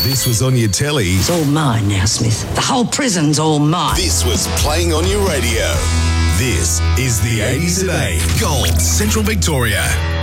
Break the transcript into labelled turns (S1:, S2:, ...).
S1: this was on your telly,
S2: It's all mine now, Smith. The whole prison's all mine.
S1: this was playing on your radio. This is the 80s at 8. Gold, Central Victoria.